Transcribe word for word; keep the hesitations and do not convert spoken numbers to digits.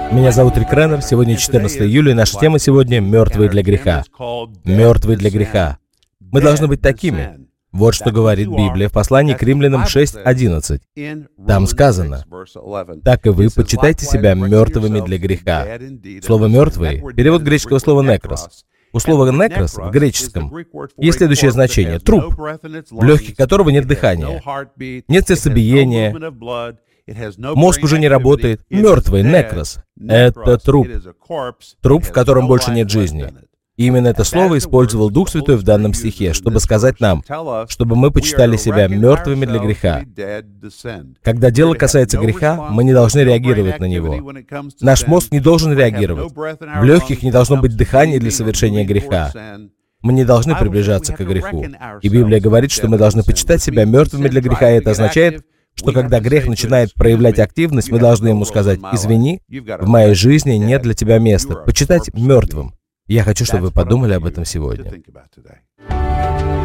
Меня зовут Рик Реннер, сегодня четырнадцатое июля, и наша тема сегодня «Мертвые для греха». Мертвые для греха. Мы должны быть такими. Вот что говорит Библия в послании к Римлянам шесть одиннадцать. Там сказано: «Так и вы почитайте себя мертвыми для греха». Слово «мертвые» — перевод греческого слова «некрос». У слова «некрос» в греческом есть следующее значение — труп, в легких которого нет дыхания, нет сердцебиения, мозг уже не работает. Мертвый, некрос — это труп. Труп, в котором больше нет жизни. И именно это слово использовал Дух Святой в данном стихе, чтобы сказать нам, чтобы мы почитали себя мертвыми для греха. Когда дело касается греха, мы не должны реагировать на него. Наш мозг не должен реагировать. В легких не должно быть дыхания для совершения греха. Мы не должны приближаться к греху. И Библия говорит, что мы должны почитать себя мертвыми для греха, и это означает, что когда грех начинает проявлять активность, мы должны ему сказать: «Извини, в моей жизни нет для тебя места». Почитать мертвым. Я хочу, чтобы вы подумали об этом сегодня.